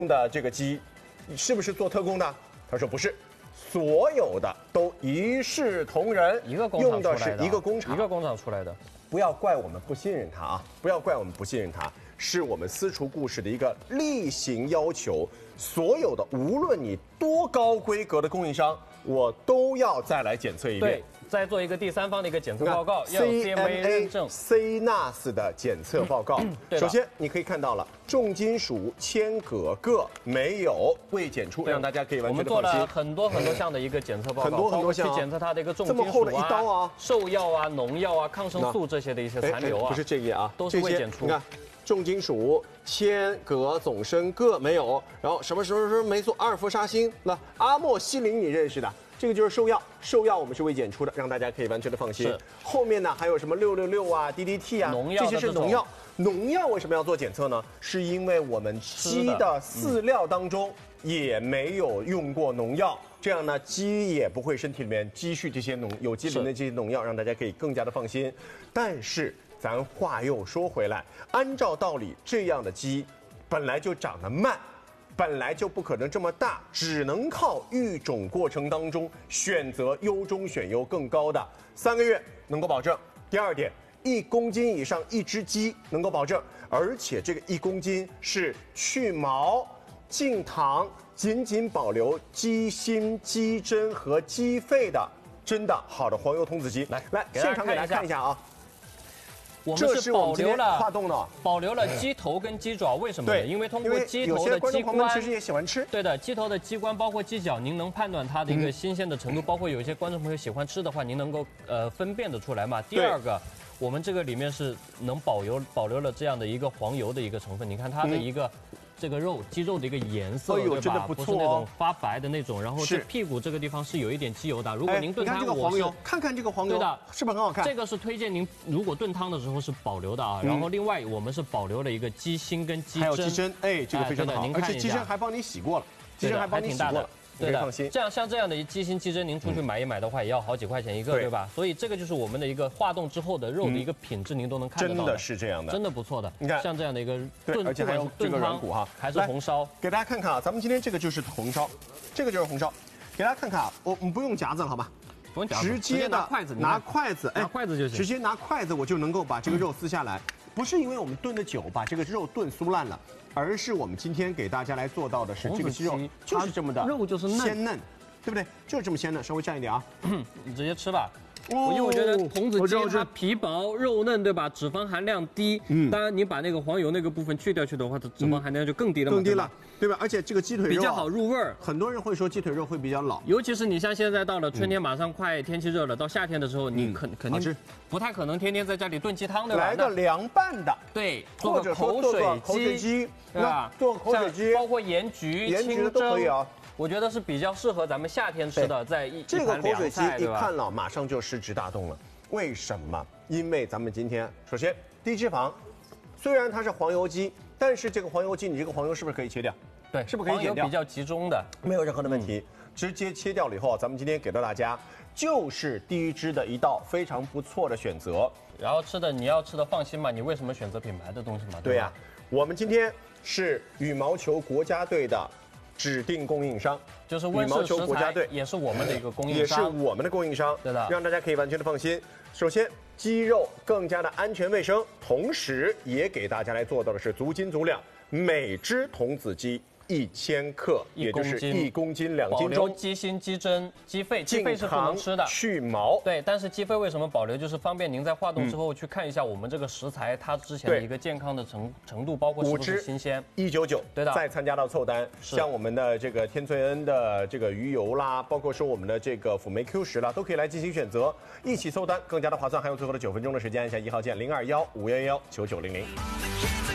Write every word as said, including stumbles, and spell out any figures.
的这个鸡，是不是做特供的？他说不是，所有的都一视同仁， 一个工厂用的是出来的一个工厂， 一个工厂出来的。 不要怪我们不信任他啊！不要怪我们不信任他，是我们私厨故事的一个例行要求。所有的，无论你多高规格的供应商，我都要再来检测一遍。 对，再做一个第三方的一个检测报告，要有 C M A 认证 C N A S 的检测报告。首先，你可以看到了，重金属、铅、镉、铬没有未检出，让大家可以完全的放心。 我们做了很多很多项的一个检测报告， 很多很多项、啊， 去检测它的一个重金属啊、 这么厚的一刀啊、 兽药啊、农药啊、抗生素这些的一些残留啊， 不是这页啊， 都是未检出。 你看。重金属、铅、镉、总砷、铬没有，然后什么什么什么霉素、阿尔氟沙星，那阿莫西林你认识的，这个就是兽药，兽药我们是未检出的，让大家可以完全的放心。后面呢还有什么六六六啊、D D T 啊， 农药这些是农药。农药为什么要做检测呢？是因为我们鸡的饲料当中也没有用过农药。这样呢，鸡也不会身体里面积蓄这些农有机磷的这些农药，让大家可以更加的放心。但是咱话又说回来，按照道理，这样的鸡本来就长得慢，本来就不可能这么大，只能靠育种过程当中选择优中选优更高的，三个月能够保证。第二点，一公斤以上一只鸡能够保证，而且这个一公斤是去毛、净糖。仅仅保留鸡心、鸡胗和鸡肺的真的好的黄油童子鸡，来来，现场给大家看一下啊。 我们是保留了化冻的， 保留了鸡头跟鸡爪，为什么呢？因为通过鸡头的鸡冠， 其实也喜欢吃。 对的，鸡头的鸡冠包括鸡脚，您能判断它的一个新鲜的程度，包括有一些观众朋友喜欢吃的话，您能够呃分辨得出来嘛。第二个。我们这个里面是能保留保留了这样的一个黄油的一个成分，你看它的一个、嗯、这个肉鸡肉的一个颜色， 哎呦， 对吧？ 真的不错、哦， 不是那种发白的那种，然后这屁股这个地方是有一点鸡油的。如果您炖汤， 哎、你看这个黄油，看看这个黄油， 对的， 是不是很好看？ 这个是推荐您如果炖汤的时候是保留的啊。嗯、然后另外我们是保留了一个鸡心跟鸡胗， 还有鸡胗，哎，这个非常好， 您而且鸡胗还帮你洗过了，鸡胗还帮你洗过了。 对的，这样像这样的鸡心鸡胗，您出去买一买的话，也要好几块钱一个，对吧？所以这个就是我们的一个化冻之后的肉的一个品质，您都能看得到。 真的是这样的， 真的不错的。 你看， 像这样的一个炖， 而且还有这个软骨哈， 还是红烧。 给大家看看啊，咱们今天这个就是红烧，这个就是红烧。给大家看看啊，我我们不用夹子了，好吧？ 不用夹子， 直接拿筷子， 拿筷子， 哎，拿筷子就行。 直接拿筷子，我就能够把这个肉撕下来。不是因为我们炖的久，把这个肉炖酥烂了，而是我们今天给大家来做到的是这个鸡肉就是这么的肉就是鲜嫩。对不对？就是这么鲜的，稍微蘸一点啊。 你直接吃吧。哦、因为我觉得童子鸡它皮薄肉嫩，对吧？脂肪含量低。嗯。当然，你把那个黄油那个部分去掉去的话，它脂肪含量就更低了嘛。 更低了，对吧？而且这个鸡腿肉比较好入味儿。 很多人会说鸡腿肉会比较老， 尤其是你像现在到了春天，马上快天气热了，到夏天的时候，你肯肯定不太可能天天在家里炖鸡汤，对吧？ 来个凉拌的， 对， 或者口水口水鸡， 对吧？ 做口水鸡， 包括盐焗、 盐焗都可以啊。 我觉得是比较适合咱们夏天吃的，在一这个口水鸡一看了，马上就食指大动了。为什么？因为咱们今天首先低脂肪，虽然它是黄油鸡，但是这个黄油鸡，你这个黄油是不是可以切掉？ 对， 是不是可以剪掉？ 比较集中的， 没有任何的问题，嗯、直接切掉了以后，咱们今天给到大家就是低脂的一道非常不错的选择。 然后吃的你要吃的放心嘛，你为什么选择品牌的东西嘛？ 对呀、啊，我们今天是羽毛球国家队的。指定供应商就是温氏食材，也是我们的一个供应商， 也是我们的供应商， 对的， 让大家可以完全的放心。首先，鸡肉更加的安全卫生，同时也给大家来做到的是足斤足两，每只童子鸡一千克，也就是一公斤两斤重。 鸡心、鸡胗、鸡肺，鸡肺是不能吃的， 去毛。 对，但是鸡肺为什么保留？就是方便您在化冻之后去看一下我们这个食材它之前的一个健康的程程度，包括是不是新鲜。 一九九， 对的。 再参加到凑单，像我们的这个天翠恩的这个鱼油啦，包括说我们的这个辅酶 Q 十啦，都可以来进行选择，一起凑单更加的划算。还有最后的九分钟的时间，按下一号键零二幺五幺幺九九零零。